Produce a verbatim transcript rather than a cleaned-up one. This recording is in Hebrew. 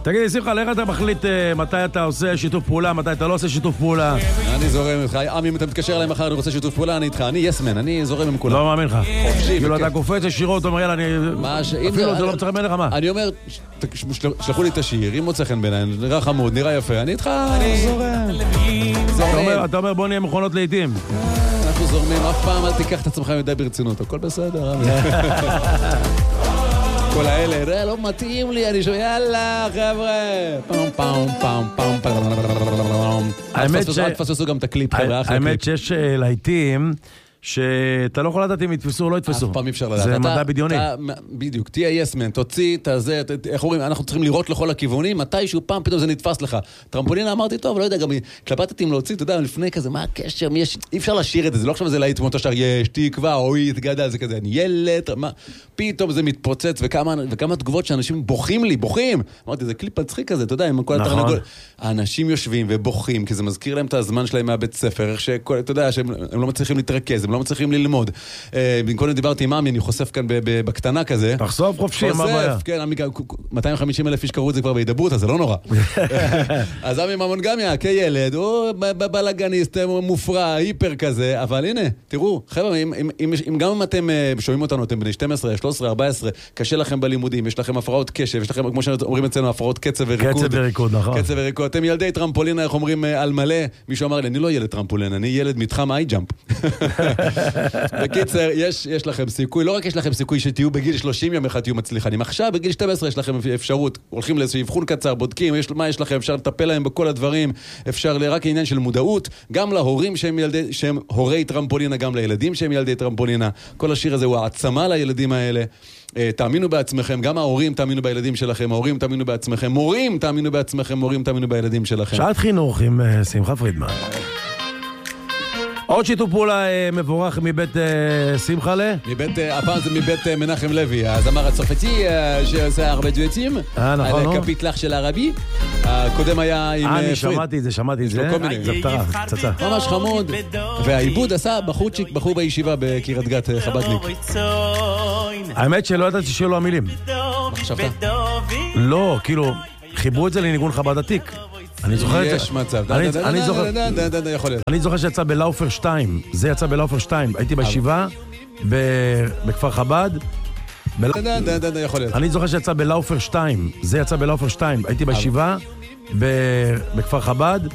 תגיד, שמחה, איך אתה מחליט מתי אתה עושה שיתוף פעולה, מתי אתה לא עושה שיתוף פעולה? אני זורם איתך. עמי, אם אתה מתקשר אליי מחר, אני רוצה שיתוף פעולה, אני איתך. אני יסמן, אני זורם עם כולם. לא מאמין לך. חופשי. כאילו אתה קופץ ישירות, אומר, יאללה, אני... אפילו זה לא מצא חן לך, מה? אני אומר, שלחו לי את השיר, אם מוצא חן בעיניי, נראה חמוד, נראה יפה, אני איתך זורם. אתה אומר, בוא נהיה מכונות לעיתים. אנחנו זורמים, אף פעם אל תיקח את עצמך מדי ברצינות, הכל בסדר, עמי. כל האלה, לא מתאים לי, אני שומע, יאללה, חבר'ה. פעם, פעם, פעם, פעם, פעם. אל תפססו גם את הקליפ, חבר'ה. האמת שיש לעיתים שאתה לא יכול לדעת אם יתפסו או לא יתפסו. אף פעם אפשר לדעת. זה מדע בדיוני. בדיוק, תהיה יסמן, תוציא את הזה, איך אומרים, אנחנו צריכים לראות לכל הכיוונים, מתישהו פעם פתאום זה נתפס לך. טרמפולינה אמרתי, טוב, לא יודע, גם התלבטתי אם להוציא, אתה יודע, לפני כזה, מה הקשר, אי אפשר לשיר את זה, זה לא עכשיו זה להיט כמו תשר, יש תקווה, אוי, תגדל, זה כזה, אני ילד, פתאום זה מתפוצץ, וכמה תגובות שאנשים בוכים לי, בוכים. אמרתי, זה קליפ מצחיק כזה, אתה יודע, עם כל התרנגול. האנשים יושבים ובוכים, כי זה מזכיר להם את הזמן שלהם מהבית ספר, איך שכל, אתה יודע, שהם לא מצליחים להתרכז, הם לא מצליחים ללמוד. במקום דיברתי עם מאמי, אני חושף כאן בקטנה כזה. תחשוף חופשי, מה הבעיה? כן, מאתיים וחמישים אלף איש קראו את זה כבר בהידברות, אז זה לא נורא. אז עמי ממונגמיה, כילד, הוא בלגניסט, מופרע, היפר כזה, אבל הנה, תראו, חבר'ה, אם גם אם אתם שומעים אותנו, אתם בני שתים עשרה, שלוש עשרה, ארבע עשרה, קשה לכם בלימודים, יש לכם הפרעות קשב, יש לכם, כמו שאומרים אצלנו, הפרעות קצב וריקוד. קצב וריקוד, נכון. קצב וריקוד. אתם ילדי טרמפולינה, איך אומרים על מלא? מישהו אמר לי, אני לא ילד טרמפולינה, אני ילד מתחם איי-ג'אמפ. בקיצר, יש, יש לכם סיכוי, לא רק יש לכם סיכוי שתהיו בגיל שלושים יום אחד תהיו מצליחנים. עכשיו, בגיל שתים עשרה יש לכם אפשרות, הולכים לאיזשהו אבחון קצר, בודקים, יש, מה יש לכם, אפשר לטפל להם בכל הדברים, אפשר רק עניין של מודעות, גם להורים שהם ילדי, שהם הורי טרמפולינה, גם לילדים שהם ילדי טרמפולינה. כל השיר הזה הוא העצמה לילדים האלה. תאמינו בעצמכם, גם ההורים תאמינו בילדים שלכם, ההורים תאמינו בעצמכם, מורים תאמינו בעצמכם, מורים תאמינו בילדים שלכם. שעת חינוך עם שמחה פרידמן. עוד שיתוף פעולה מבורך מבית שמחלה. מבית, הפעם זה מבית מנחם לוי, הזמר הצרפתי שעושה הרבה דואטים. אה, נכון. על כפית לך של הערבי. הקודם היה עם פריד. אני שמעתי את זה, שמעתי את זה. זה פתרה, פצצה. ממש חמוד. והעיבוד עשה בחורצ'יק, בחור בישיבה בקירת גת חבדניק. האמת שלא ידעתי שיהיו לו המילים. מה חשבת? לא, כאילו, חיברו את זה לניגון חב"ד עתיק. אני זוכר את זה. יש מצב. אני זוכר שיצא בלאופר שתיים. זה יצא בלאופר שתיים. הייתי בישיבה בכפר חב"ד. אני זוכר שיצא בלאופר שתיים. זה יצא בלאופר שתיים. הייתי בישיבה בכפר חב"ד.